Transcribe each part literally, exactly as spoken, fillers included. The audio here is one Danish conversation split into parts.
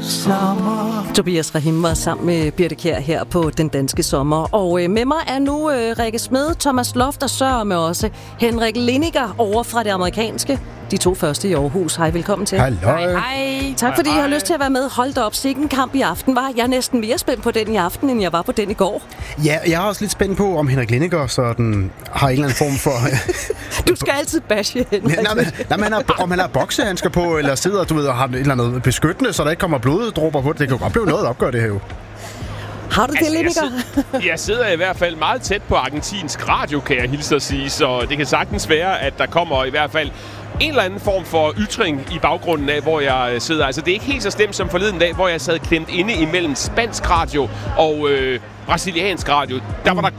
sommer. Tobias Rahim var sammen med Birte Kjær her på Den Danske Sommer. Og øh, med mig er nu øh, Rikke Smed, Thomas Loft og sørger med også Henrik Lindiger over fra det amerikanske. De to første i Aarhus. Hej, velkommen til. Hallo. Hej, hej. Tak fordi I har lyst til at være med. Hold da op, sikken kamp i aften var. Jeg er næsten mere spændt på den i aften, end jeg var på den i går. Ja, jeg er også lidt spændt på, om Henrik Lindiger sådan har en eller anden form for... Du skal altid bashe Henrik. Ja, nej, men, nej, men han har, om han har boksehandsker på, eller sidder du ved, og har et eller andet beskyttende, så der ikke kommer bloddråber på det. Det kan jo godt blive noget opgør, det her jo. Har du det, altså, Lindiger? Jeg, sid- jeg sidder i hvert fald meget tæt på argentinsk radio, kan jeg hilse at sige, så det kan sagtens være, at der kommer i hvert fald en eller anden form for ytring i baggrunden af, hvor jeg sidder. Altså, det er ikke helt så slemt som forleden dag, hvor jeg sad klemt inde imellem spansk radio og øh, brasiliansk radio. Der var der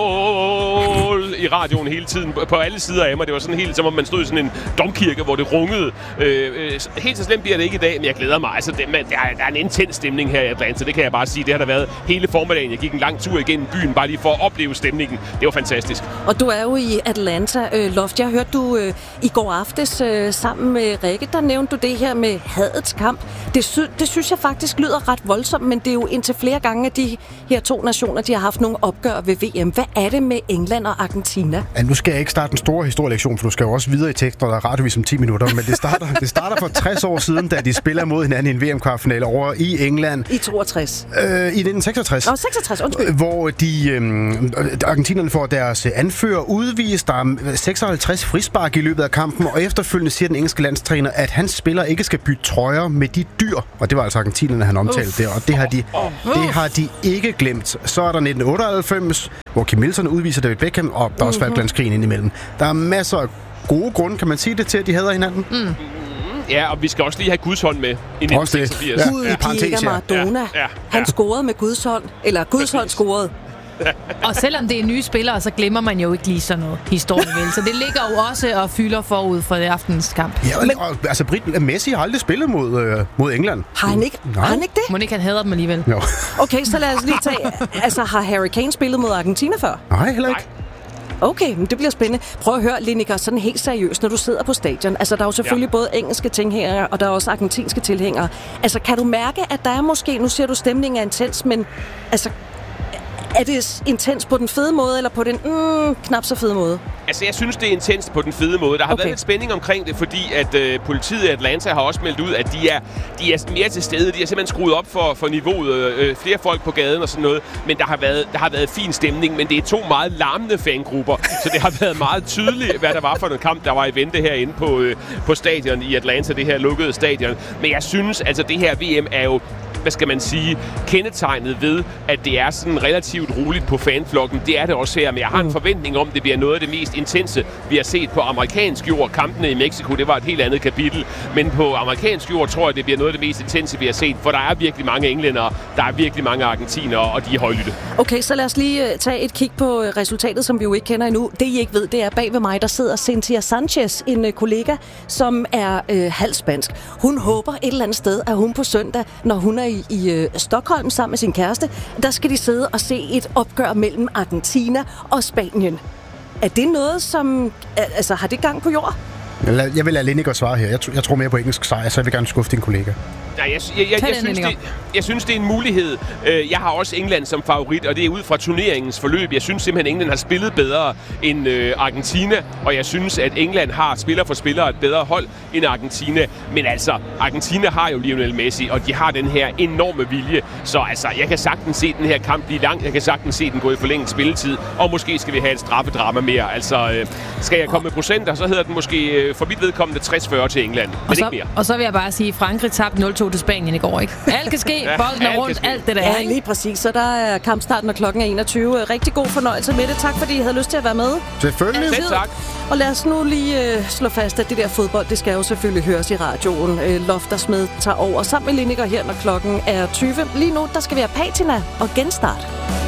gål i radioen hele tiden, på alle sider af mig. Det var sådan helt, som om man stod i sådan en domkirke, hvor det rungede. Øh, øh, helt så slemt bliver det ikke i dag, men jeg glæder mig. Altså, det, man, der, er, der er en intens stemning her i Atlanta, det kan jeg bare sige. Det har der været hele formiddagen. Jeg gik en lang tur igennem byen, bare lige for at opleve stemningen. Det var fantastisk. Og du er jo i Atlanta, øh, Loft. Jeg hørte du øh, i går aftes øh, sammen med Rikke, der nævnte du det her med hadets kamp. Det, sy- det synes jeg faktisk lyder ret voldsomt, men det er jo indtil flere gange, at de her to nationer, de har haft nogle opgør ved V M. Hvad er det med England og Argentina? Ja, nu skal jeg ikke starte en stor historielektion, for du skal jo også videre i tekst, når der er radiovis om ti minutter, men det starter, det starter for tres år siden, da de spiller mod hinanden i en V M-kvartfinale over i England. I toogtres. Øh, I nitten seksogtres. Nå, seksogtres, undskyld. Hvor de, øh, argentinerne får deres anfører udvist. Der er seksoghalvtreds frispark i løbet af kampen, og efterfølgende siger den engelske landstræner, at hans spillere ikke skal bytte trøjer med de dyr. Og det var altså argentinerne, han omtalte det, og det har de, det har de ikke glemt. Så er der nitten otteoghalvfems, hvor Kim Milton udviser David Beckham, og der er også Falklandskrigen indimellem. Der er masser af gode grunde, kan man sige det, til, at de hader hinanden. Mm. Ja, og vi skal også lige have Guds hånd med i nitten seksogfirs. Gud, ja. Diego Maradona. Ja. Ja. Ja. Han scorede med Guds hånd. Eller Guds hånd scorede. Og selvom det er nye spillere, så glemmer man jo ikke lige sådan noget historie, vel? Så det ligger jo også og fylder forud for det aftens kamp. Ja, men, og, altså Brit, Messi har aldrig spillet mod, øh, mod England. Har han ikke? Har han ikke det? Må ikke han hader dem alligevel? Jo. Okay, så lad os lige tage... Altså, har Harry Kane spillet mod Argentina før? Nej, heller ikke. Okay, men det bliver spændende. Prøv at høre, Lindiger, sådan helt seriøst, når du sidder på stadion. Altså, der er jo selvfølgelig ja. både engelske tilhængere, og der er også argentinske tilhængere. Altså, kan du mærke, at der er måske... Nu siger du, stemningen er intens, men... Altså, er det intens på den fede måde, eller på den mm, knap så fede måde? Altså, jeg synes, det er intens på den fede måde. Der har okay. været lidt spænding omkring det, fordi at øh, politiet i Atlanta har også meldt ud, at de er, de er mere til stede. De har simpelthen skruet op for, for niveauet. Øh, flere folk på gaden og sådan noget. Men der har, været, der har været fin stemning, men det er to meget larmende fangrupper. Så det har været meget tydeligt, hvad der var for en kamp, der var i vente herinde på, øh, på stadion i Atlanta, det her lukkede stadion. Men jeg synes, altså det her V M er jo, hvad skal man sige, kendetegnet ved, at det er sådan relativt roligt på fanflokken. Det er det også her, men jeg har en forventning om, at det bliver noget af det mest intense, vi har set på amerikansk jord. Kampene i Mexico, det var et helt andet kapitel. Men på amerikansk jord tror jeg, det bliver noget af det mest intense, vi har set. For der er virkelig mange englændere, der er virkelig mange argentinere, og de er højlytte. Okay, så lad os lige tage et kig på resultatet, som vi jo ikke kender endnu. Det, I ikke ved, det er bag ved mig, der sidder Cynthia Sanchez, en kollega, som er øh, halvspansk. Hun håber et eller andet sted, at hun på søndag, når hun er i, i øh, Stockholm sammen med sin kæreste, der skal de sidde og se et opgør mellem Argentina og Spanien. Er det noget, som... Altså, har det gang på jord? Jeg vil lade Lindiger svare her. Jeg, t- jeg tror mere på engelsk sejr, så jeg vil gerne skuffe din kollega. Nej, jeg, jeg, jeg, jeg, synes, det, jeg synes, det er en mulighed. Jeg har også England som favorit, og det er ud fra turneringens forløb. Jeg synes simpelthen, at England har spillet bedre end øh, Argentina, og jeg synes, at England har spiller for spiller et bedre hold end Argentina. Men altså, Argentina har jo Lionel Messi, og de har den her enorme vilje. Så altså, jeg kan sagtens se den her kamp blive lang. Jeg kan sagtens se den gå i forlænget spilletid, og måske skal vi have et straffedrama mere. Altså, øh, skal jeg komme med procenter, så hedder den måske øh, for mit vedkommende tres fyrre til England, men og så, ikke mere. Og så vil jeg bare sige, at Frankrig tabte nul to til Spanien i går, ikke? Alt kan ske, bolden er rundt, alt det der. Ja, lige præcis. Så der er kampstarten, og klokken er enogtyve. Rigtig god fornøjelse med det. Tak, fordi I havde lyst til at være med. Selvfølgelig. Selv tak. Og lad os nu lige øh, slå fast, at det der fodbold, det skal jo selvfølgelig høres i radioen. Øh, Loft og Smed tager over sammen med Lindiger her, når klokken er tyve. Lige nu, der skal vi have Patina og Genstart.